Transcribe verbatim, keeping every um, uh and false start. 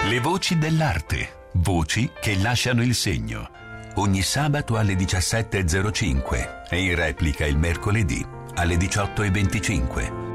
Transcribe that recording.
Le voci dell'arte, voci che lasciano il segno. Ogni sabato alle diciassette e zero cinque e in replica il mercoledì alle diciotto e venticinque.